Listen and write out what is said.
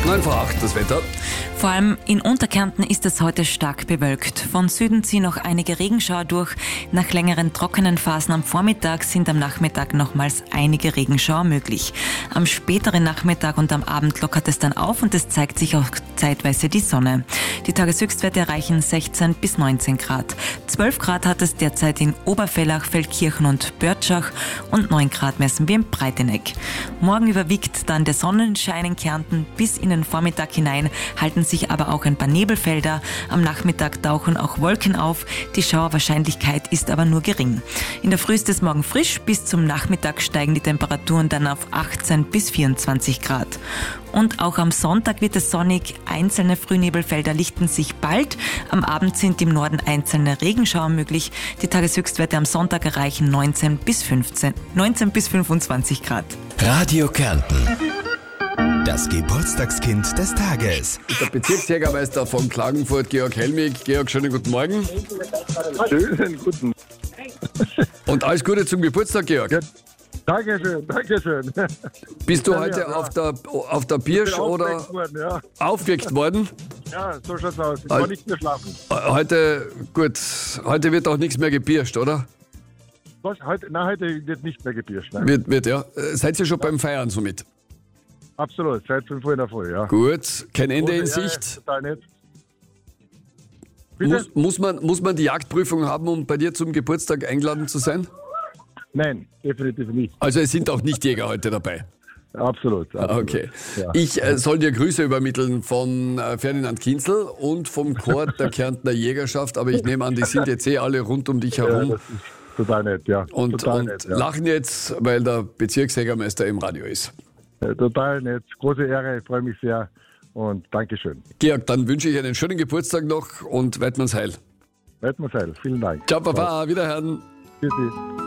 9 vor 8 das Wetter. Vor allem in Unterkärnten ist es heute stark bewölkt. Von Süden ziehen noch einige Regenschauer durch. Nach längeren trockenen Phasen am Vormittag sind am Nachmittag nochmals einige Regenschauer möglich. Am späteren Nachmittag und am Abend lockert es dann auf und es zeigt sich auch zeitweise die Sonne. Die Tageshöchstwerte erreichen 16 bis 19 Grad. 12 Grad hat es derzeit in Oberfellach, Feldkirchen und Börtschach und 9 Grad messen wir in Breiteneck. Morgen überwiegt dann der Sonnenschein in Kärnten. Bis in den Vormittag hinein halten sich aber auch ein paar Nebelfelder. Am Nachmittag tauchen auch Wolken auf. Die Schauerwahrscheinlichkeit ist aber nur gering. In der Früh ist es morgen frisch. Bis zum Nachmittag steigen die Temperaturen dann auf 18 bis 24 Grad. Und auch am Sonntag wird es sonnig. Einzelne Frühnebelfelder lichten sich bald. Am Abend sind im Norden einzelne Regenschauer möglich. Die Tageshöchstwerte am Sonntag erreichen 19 bis 25 Grad. Radio Kärnten. Das Geburtstagskind des Tages. Der Bezirksjägermeister von Klagenfurt, Georg Helmig. Georg, schönen guten Morgen. Schönen guten. Und alles Gute zum Geburtstag, Georg. Ja, Dankeschön. Bist du heute auf der Birsch oder worden, ja. aufgeweckt worden? Ja, so schaut's aus. Ich kann nicht mehr schlafen. Heute wird auch nichts mehr gebirscht, oder? Was? Heute wird nicht mehr gebirscht. Nein. Wird, ja. Seid ihr schon beim Feiern somit? Absolut, seit 5 Uhr in der Früh, ja. Gut, kein Ende in Ja, Sicht. total nett. Bitte? Muss man die Jagdprüfung haben, um bei dir zum Geburtstag eingeladen zu sein? Nein, definitiv nicht. Also es sind auch nicht Jäger heute dabei. Absolut. Okay. Ja. Ich soll dir Grüße übermitteln von Ferdinand Kinzel und vom Chor der Kärntner Jägerschaft, aber ich nehme an, die sind jetzt alle rund um dich Ja, herum das ist total nett, ja. und nett, ja. lachen jetzt, weil der Bezirksjägermeister im Radio ist. Total nett. Große Ehre, ich freue mich sehr und Dankeschön. Georg, dann wünsche ich einen schönen Geburtstag noch und Weidmanns Heil. Weidmanns Heil, vielen Dank. Ciao, Papa, wiederhören. Tschüssi.